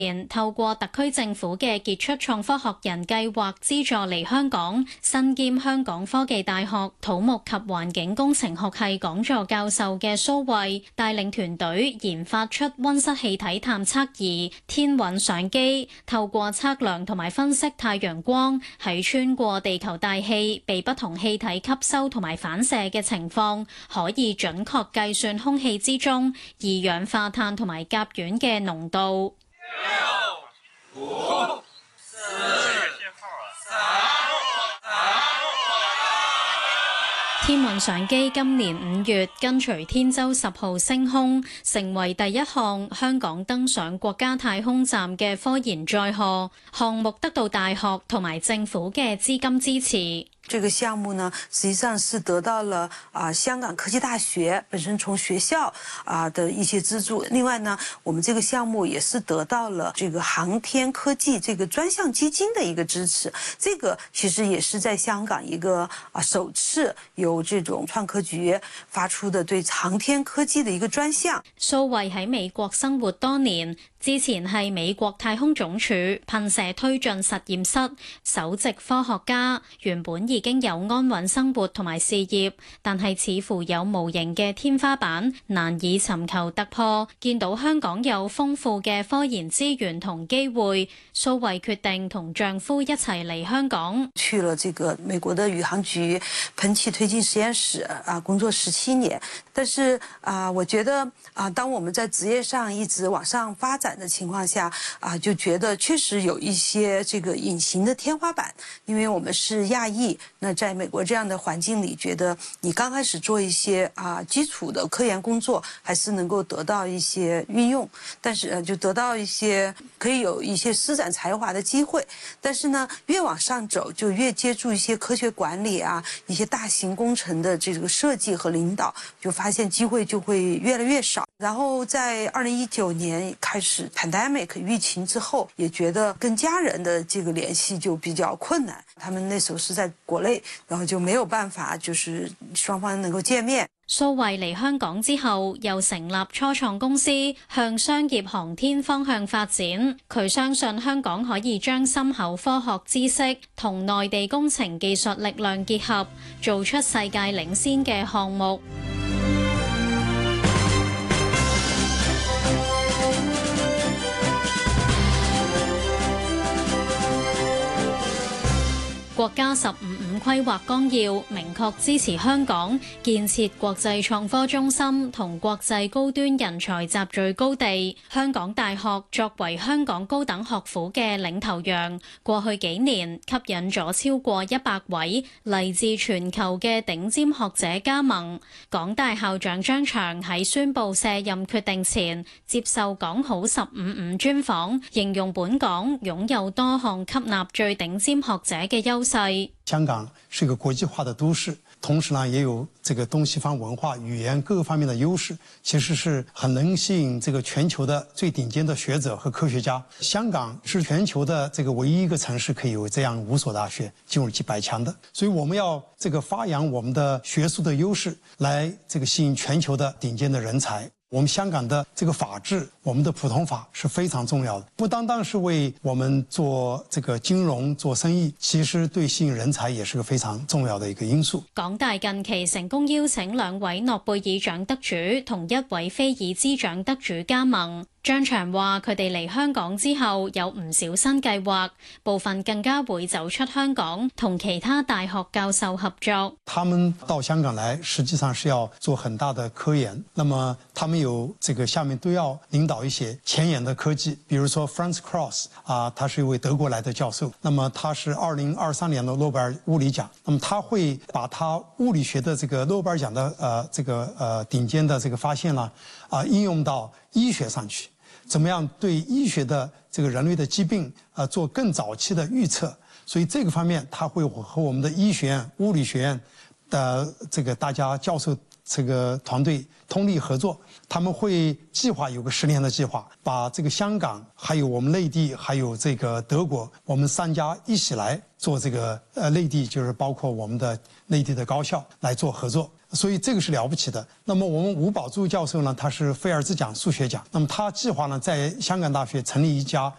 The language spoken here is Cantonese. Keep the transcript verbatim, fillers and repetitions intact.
透過特區政府嘅傑出創科學人計劃資助嚟香港，身兼香港科技大學土木及環境工程學系講座教授嘅蘇慧，帶領團隊研發出溫室氣體探測儀天韻相機，透過測量同埋分析太陽光喺穿過地球大氣被不同氣體吸收同埋反射嘅情況，可以準確計算空氣之中二氧化碳同埋甲烷嘅濃度。六、五、四、三、天韻相機今年五月跟隨天舟十號升空，成為第一項香港登上國家太空站嘅科研載荷項目，得到大學同埋政府嘅資金支持。 這個項目呢，實際上是得到了啊、呃、香港科技大學本身從學校啊、呃、的一些資助。另外呢，我們這個項目也是得到了這個航天科技這個專項基金的一個支持。這個其實也是在香港一個啊、呃、首次由這種創科局發出的對航天科技的一個專項。 蘇慧喺美國生活多年，之前係美國太空總署噴射推進實驗室首席科學家，原本已經有安穩生活同埋事業，但係似乎有無形嘅天花板，難以尋求突破。見到香港有豐富嘅科研資源同機會，蘇慧決定同丈夫一齊嚟香港。 去了這個美國的宇航局噴氣推進實驗室啊，工作十七年。但是啊，我覺得啊，當我們在職業上一直往上發展的情況下啊，就覺得確實有一些這個隱形的天花板，因為我們是亞裔。那在美國這樣的環境裏，覺得你剛開始做一些啊基礎的科研工作，還是能夠得到一些運用，但是就得到一些可以有一些施展才華的機會。但是呢，越往上走，就越接觸一些科學管理啊，一些大型工程的這個設計和領導，就發現機會就會越來越少。然後在二零一九年開始 pandemic 疫情之後，也覺得跟家人的這個聯繫就比較困難。他們那時候是在國內，然後就沒有辦法，就是雙方能夠見面。 蘇慧嚟香港之後，又成立初創公司，向商業航天方向發展。佢相信香港可以將深厚科學知識同內地工程技術力量結合，做出世界領先嘅項目。國家十五五規劃綱要明確支持香港建設國際創科中心同國際高端人才集聚高地。香港大學作為香港高等學府嘅領頭羊，過去幾年吸引咗超過一百位嚟自全球嘅頂尖學者加盟。港大校長張翔喺宣布卸任決定前，接受講好十五五專訪，形容本港擁有多項吸納最頂尖學者嘅優勢。 香港是一個國際化的都市，同時呢也有這個東西方文化、語言各個方面的優勢，其實是很能吸引這個全球的最頂尖的學者和科學家。香港是全球的這個唯一一個城市可以有這樣五所大學進入幾百強的，所以我們要這個發揚我們的學術的優勢，來這個吸引全球的頂尖的人才。我們香港的這個法治，我們的普通法是非常重要的，不單單是為我們做這個金融做生意，其實對吸引人才也是個非常重要的一個因素。 港大近期成功邀請兩位諾貝爾獎得主同一位菲爾茲獎得主加盟。張翔話佢哋嚟香港之後有唔少新計劃，部分更加會走出香港，同其他大學教授合作。 他們到香港來，實際上是要做很大的科研，那麼他們有這個下面都要領導一些前沿的科技，比如說 Franz Cross 啊，他是一位德國來的教授，那麼他是二零二三年的諾貝爾物理獎，那麼他會把他物理學的這個諾貝爾獎的呃這個呃頂尖的這個發現呢啊應用到醫學上去。怎麼樣對醫學的這個人類的疾病啊做更早期的預測？所以這個方面，他會和我們的醫學院、物理學院的這個大家教授這個團隊通力合作，他們會計劃有個十年的計劃，把這個香港、還有我們內地、還有這個德國，我們三家一起來做這個呃內地，就是包括我們的內地的高校來做合作。 所以这个是了不起的。那么我们吴宝珠教授呢，他是菲尔兹奖数学奖，那么他计划呢在香港大学成立一家